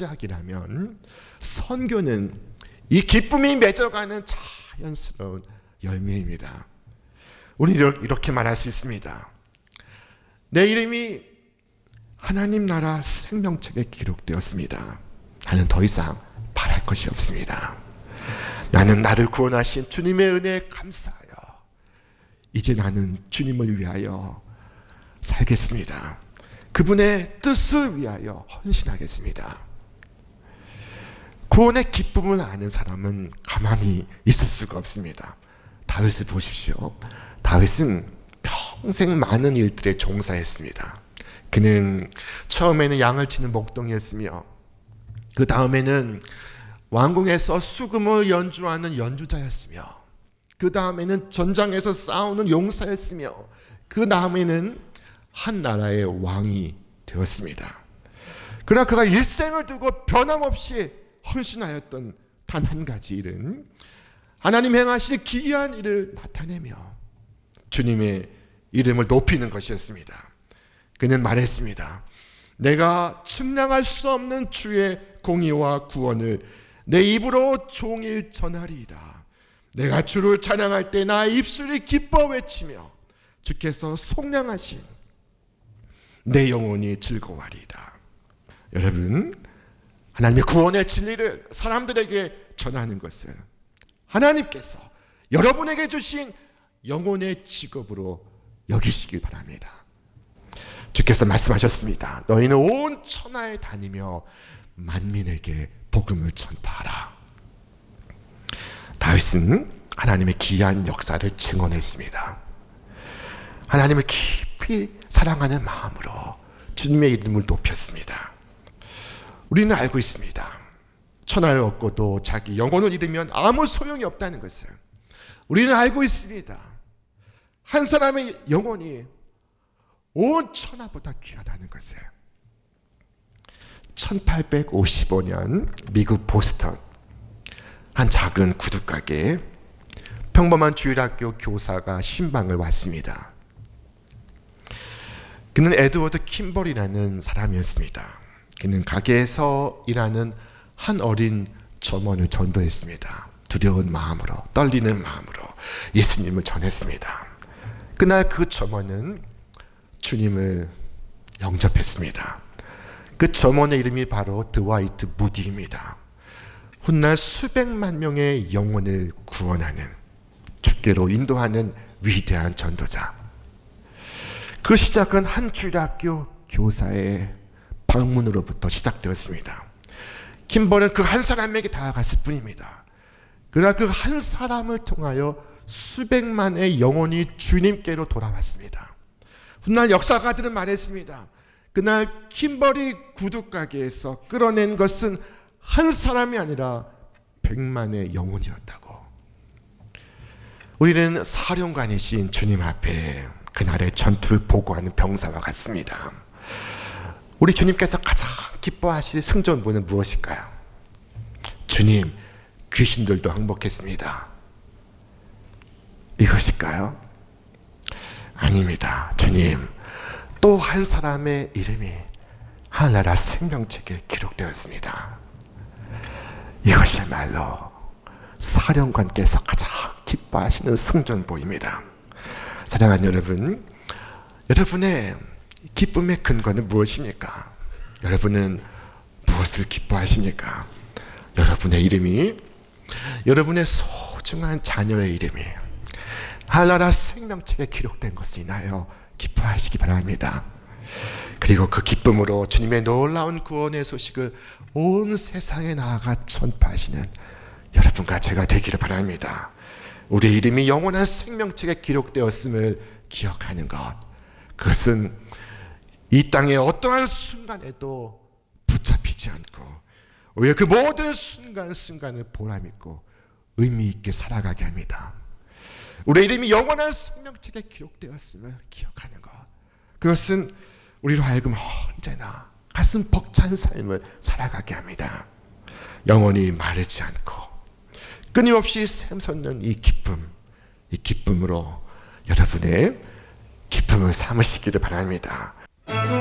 시작이라면 선교는 이 기쁨이 맺어가는 자연스러운 열매입니다. 우리는 이렇게 말할 수 있습니다. 내 이름이 하나님 나라 생명책에 기록되었습니다. 나는 더 이상 바랄 것이 없습니다. 나는 나를 구원하신 주님의 은혜에 감사하여 이제 나는 주님을 위하여 살겠습니다. 그분의 뜻을 위하여 헌신하겠습니다. 구원의 기쁨을 아는 사람은 가만히 있을 수가 없습니다. 다윗을 보십시오. 다윗은 평생 많은 일들에 종사했습니다. 그는 처음에는 양을 치는 목동이었으며 그 다음에는 왕궁에서 수금을 연주하는 연주자였으며 그 다음에는 전장에서 싸우는 용사였으며 그 다음에는 한 나라의 왕이 되었습니다. 그러나 그가 일생을 두고 변함없이 헌신하였던 단 한 가지 일은 하나님 행하신 기이한 일을 나타내며 주님의 이름을 높이는 것이었습니다. 그는 말했습니다. 내가 측량할 수 없는 주의 공의와 구원을 내 입으로 종일 전하리이다. 내가 주를 찬양할 때 나의 입술이 기뻐 외치며 주께서 속량하신 내 영혼이 즐거워하리이다. 여러분, 하나님의 구원의 진리를 사람들에게 전하는 것은 하나님께서 여러분에게 주신 영혼의 직업으로 여기시길 바랍니다. 주께서 말씀하셨습니다. 너희는 온 천하에 다니며 만민에게 복음을 전파하라. 다윗은 하나님의 기이한 역사를 증언했습니다. 하나님을 깊이 사랑하는 마음으로 주님의 이름을 높였습니다. 우리는 알고 있습니다. 천하를 얻고도 자기 영혼을 잃으면 아무 소용이 없다는 것을 우리는 알고 있습니다. 한 사람의 영혼이 온 천하보다 귀하다는 것을 1855년 미국 보스턴 한 작은 구두가게에 평범한 주일학교 교사가 신방을 왔습니다. 그는 에드워드 킴벌이라는 사람이었습니다. 그는 가게에서 일하는 한 어린 점원을 전도했습니다. 두려운 마음으로, 떨리는 마음으로 예수님을 전했습니다. 그날 그 점원은 주님을 영접했습니다. 그 점원의 이름이 바로 드와이트 무디입니다. 훗날 수백만 명의 영혼을 구원하는, 주께로 인도하는 위대한 전도자. 그 시작은 한 주일학교 교사의 방문으로부터 시작되었습니다. 킴벌은 그 한 사람에게 다가갔을 뿐입니다. 그러나 그 한 사람을 통하여 수백만의 영혼이 주님께로 돌아왔습니다. 훗날 역사가들은 말했습니다. 그날 킴벌이 구두가게에서 끌어낸 것은 한 사람이 아니라 100만의 영혼이었다고. 우리는 사령관이신 주님 앞에 그날의 전투를 보고하는 병사와 같습니다. 우리 주님께서 가장 기뻐하실 승전보는 무엇일까요? 주님, 귀신들도 항복했습니다. 이것일까요? 아닙니다. 주님, 또 한 사람의 이름이 하나나라 생명책에 기록되었습니다. 이것이야말로 사령관께서 가장 기뻐하시는 승전보입니다. 사랑하는 여러분, 여러분의 기쁨의 근거는 무엇입니까? 여러분은 무엇을 기뻐하십니까? 여러분의 이름이, 여러분의 소중한 자녀의 이름이 하나나라 생명책에 기록된 것을 인하여 기뻐하시기 바랍니다. 그리고 그 기쁨으로 주님의 놀라운 구원의 소식을 온 세상에 나아가 전파하시는 여러분과 제가 되기를 바랍니다. 우리의 이름이 영원한 생명책에 기록되었음을 기억하는 것, 그것은 이 땅의 어떠한 순간에도 붙잡히지 않고 오히려 그 모든 순간순간을 보람있고 의미있게 살아가게 합니다. 우리의 이름이 영원한 생명책에 기록되었음을 기억하는 것, 그것은 우리로 하여금 언제나 가슴 벅찬 삶을 살아가게 합니다. 영원히 마르지 않고 끊임없이 샘솟는 이 기쁨으로 여러분의 기쁨을 삼으시기를 바랍니다.